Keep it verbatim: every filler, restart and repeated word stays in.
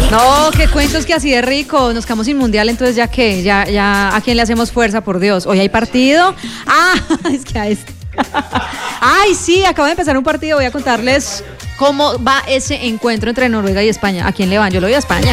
No, qué cuentos que así de rico. Nos quedamos sin mundial, entonces ya qué, ya, ya, ¿a quién le hacemos fuerza, por Dios? Hoy hay partido. Ah, es que a este. Ay, sí, acaba de empezar un partido. Voy a contarles cómo va ese encuentro entre Noruega y España. ¿A quién le van? Yo lo voy a España.